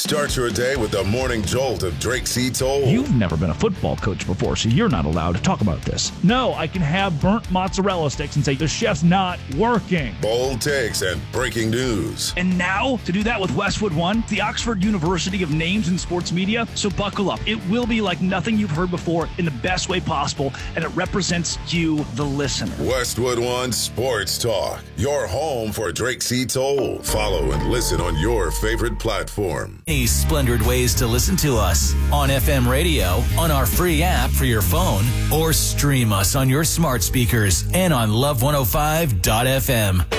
Start your day with the morning jolt of Drake C. Toll. You've never been a football coach before, so you're not allowed to talk about this. No, I can have burnt mozzarella sticks and say the chef's not working. Bold takes and breaking news. And now, to do that with Westwood One, the Oxford University of Names in Sports Media. So buckle up. It will be like nothing you've heard before in the best way possible, and it represents you, the listener. Westwood One Sports Talk, your home for Drake C. Toll. Follow and listen on your favorite platform. Many splendid ways to listen to us on FM radio, on our free app for your phone, or stream us on your smart speakers and on Love 105.fm.